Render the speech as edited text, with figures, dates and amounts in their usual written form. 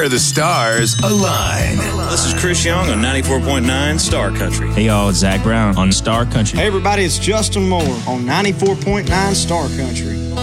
where the stars align. This is Chris Young on 94.9 Star Country. Hey y'all, it's Zach Brown on Star Country. Hey everybody, it's Justin Moore on 94.9 Star Country.